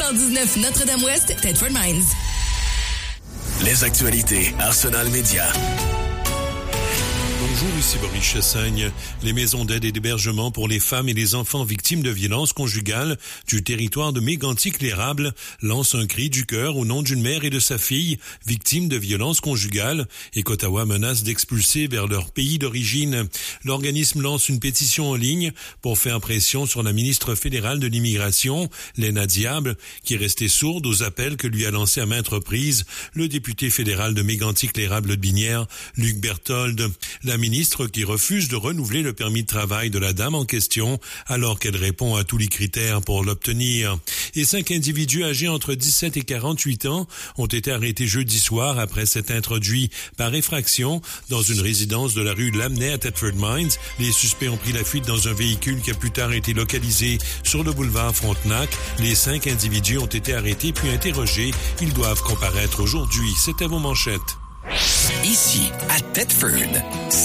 119 Notre-Dame-Ouest, Thetford Mines. Les actualités Arsenal Média. Bonjour, ici Boris Chassagne. Les maisons d'aide et d'hébergement pour les femmes et les enfants victimes de violences conjugales du territoire de Mégantic-l'Érable lancent un cri du cœur au nom d'une mère et de sa fille victimes de violences conjugales et qu'Ottawa menace d'expulser vers leur pays d'origine. L'organisme lance une pétition en ligne pour faire pression sur la ministre fédérale de l'immigration, Léna Diable, qui est restée sourde aux appels que lui a lancés à maintes reprises le député fédéral de Mégantic-l'Érable-Binière, Luc Berthold. La ministre qui refuse de renouveler le permis de travail de la dame en question alors qu'elle répond à tous les critères pour l'obtenir. Et 5 individus âgés entre 17 et 48 ans ont été arrêtés jeudi soir après s'être introduits par effraction dans une résidence de la rue Lamennais à Thetford Mines. Les suspects ont pris la fuite dans un véhicule qui a plus tard été localisé sur le boulevard Frontenac. Les 5 individus ont été arrêtés puis interrogés. Ils doivent comparaître aujourd'hui. C'était vos manchettes. Ici, à Thetford,